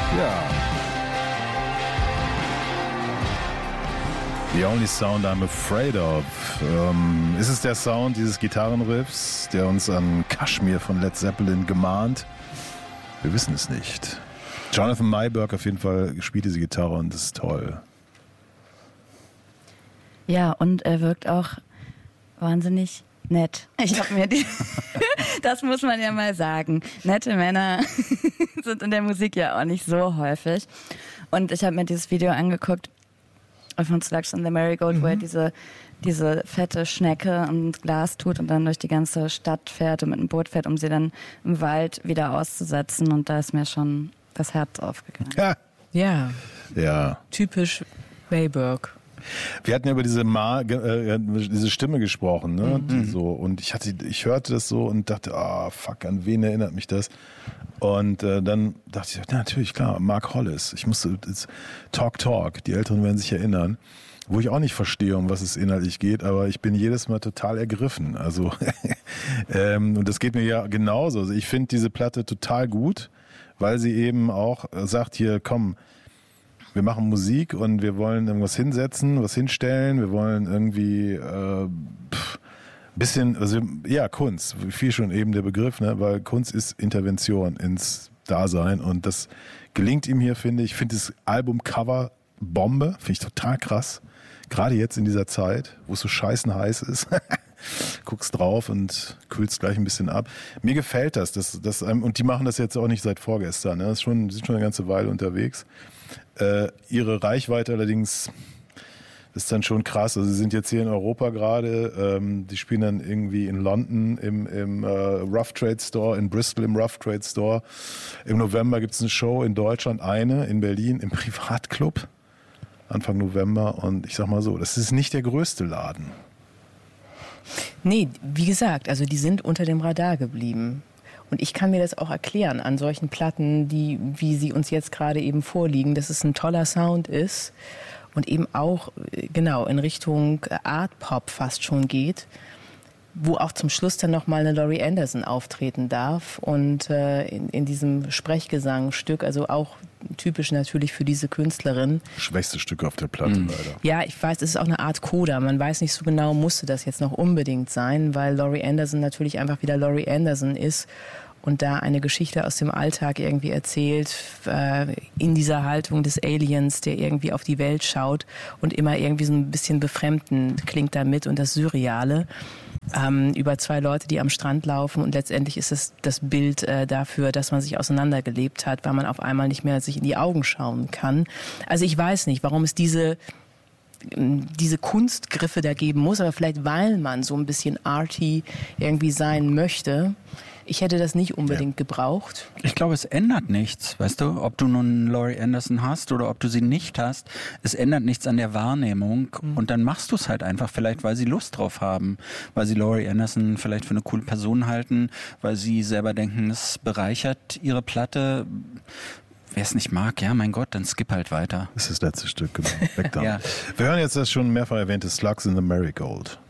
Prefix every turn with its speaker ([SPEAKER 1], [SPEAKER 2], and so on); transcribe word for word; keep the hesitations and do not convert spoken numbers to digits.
[SPEAKER 1] Ja. The Only Sound I'm Afraid of. Ähm, ist es der Sound dieses Gitarrenriffs, der uns an Kashmir von Led Zeppelin gemahnt? Wir wissen es nicht. Jonathan Mayberg auf jeden Fall spielt diese Gitarre und das ist toll.
[SPEAKER 2] Ja, und er wirkt auch wahnsinnig nett. Ich habe mir die, das muss man ja mal sagen. Nette Männer sind in der Musik ja auch nicht so häufig. Und ich habe mir dieses Video angeguckt von Slugs on the Marigold, mhm. wo er diese, diese fette Schnecke ins Glas tut und dann durch die ganze Stadt fährt und mit einem Boot fährt, um sie dann im Wald wieder auszusetzen. Und da ist mir schon das Herz aufgegangen.
[SPEAKER 1] Ja.
[SPEAKER 3] Ja.
[SPEAKER 1] Ja.
[SPEAKER 3] Typisch Mayberg.
[SPEAKER 1] Wir hatten ja über diese, Ma, äh, diese Stimme gesprochen, ne?
[SPEAKER 3] Mhm.
[SPEAKER 1] Die so, und ich hatte, ich hörte das so und dachte, ah, oh, fuck, an wen erinnert mich das? Und äh, dann dachte ich, ja, natürlich, klar, Mark Hollis. Ich musste, Talk Talk, die Älteren werden sich erinnern, wo ich auch nicht verstehe, um was es inhaltlich geht, aber ich bin jedes Mal total ergriffen. Also, ähm, und das geht mir ja genauso. Also ich finde diese Platte total gut, weil sie eben auch sagt, hier, komm, wir machen Musik und wir wollen irgendwas hinsetzen, was hinstellen. Wir wollen irgendwie äh, pff, bisschen, also ja, Kunst, viel schon eben der Begriff, ne? Weil Kunst ist Intervention ins Dasein und das gelingt ihm hier, finde ich. Ich finde das Albumcover Bombe, finde ich total krass. Gerade jetzt in dieser Zeit, wo es so scheißen heiß ist. Guckst drauf und kühlst gleich ein bisschen ab. Mir gefällt das, das, das und die machen das jetzt auch nicht seit vorgestern. Ne? Das ist schon, die sind schon eine ganze Weile unterwegs. Äh, ihre Reichweite allerdings ist dann schon krass. Also sie sind jetzt hier in Europa gerade. Ähm, die spielen dann irgendwie in London im, im äh, Rough Trade Store, in Bristol im Rough Trade Store. Im November gibt es eine Show in Deutschland, eine in Berlin im Privatclub. Anfang November. Und ich sag mal so, das ist nicht der größte Laden.
[SPEAKER 3] Nee, wie gesagt, also die sind unter dem Radar geblieben. Und ich kann mir das auch erklären an solchen Platten, die, wie sie uns jetzt gerade eben vorliegen, dass es ein toller Sound ist und eben auch genau in Richtung Art Pop fast schon geht, wo auch zum Schluss dann nochmal eine Laurie Anderson auftreten darf und äh, in, in diesem Sprechgesangstück, also auch typisch natürlich für diese Künstlerin.
[SPEAKER 1] Schwächste Stück auf der Platte, mhm. leider.
[SPEAKER 3] Ja, ich weiß, es ist auch eine Art Coda. Man weiß nicht so genau, musste das jetzt noch unbedingt sein, weil Laurie Anderson natürlich einfach wieder Laurie Anderson ist und da eine Geschichte aus dem Alltag irgendwie erzählt, äh, in dieser Haltung des Aliens, der irgendwie auf die Welt schaut und immer irgendwie so ein bisschen befremdend klingt damit und das Surreale. Ähm, über zwei Leute, die am Strand laufen und letztendlich ist es das Bild äh, dafür, dass man sich auseinandergelebt hat, weil man auf einmal nicht mehr sich in die Augen schauen kann. Also ich weiß nicht, warum es diese diese Kunstgriffe da geben muss, aber vielleicht weil man so ein bisschen arty irgendwie sein möchte. Ich hätte das nicht unbedingt ja. gebraucht.
[SPEAKER 4] Ich glaube, es ändert nichts, weißt du, ob du nun Laurie Anderson hast oder ob du sie nicht hast. Es ändert nichts an der Wahrnehmung mhm. und dann machst du es halt einfach, vielleicht weil sie Lust drauf haben, weil sie Laurie Anderson vielleicht für eine coole Person halten, weil sie selber denken, es bereichert ihre Platte. Wer es nicht mag, ja, mein Gott, dann skip halt weiter.
[SPEAKER 1] Das ist das letzte Stück, genau. Weg da.
[SPEAKER 4] Ja.
[SPEAKER 1] Wir hören jetzt das schon mehrfach erwähnte Slugs in the Marigold.